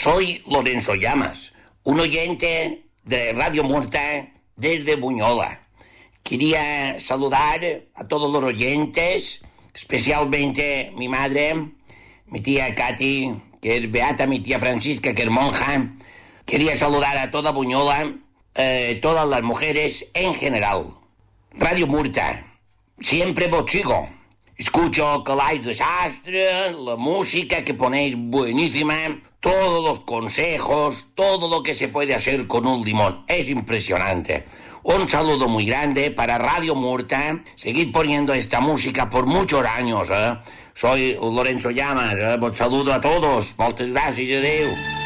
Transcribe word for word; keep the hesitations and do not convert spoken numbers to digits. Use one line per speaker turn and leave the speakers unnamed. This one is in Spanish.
Soy Lorenzo Llamas, un oyente de Radio Murta desde Buñola. Quería saludar a todos los oyentes, especialmente mi madre, mi tía Katy, que es beata, mi tía Francisca, que es monja. Quería saludar a toda Buñola, eh, todas las mujeres en general. Radio Murta, siempre vos sigo. Escucho Calais de Sastre, la música que ponéis buenísima, todos los consejos, todo lo que se puede hacer con un limón. Es impresionante. Un saludo muy grande para Radio Murta. Seguid poniendo esta música por muchos años. ¿eh? Soy Lorenzo Llamas. ¿eh? Un saludo a todos. Muchas gracias. Adiós.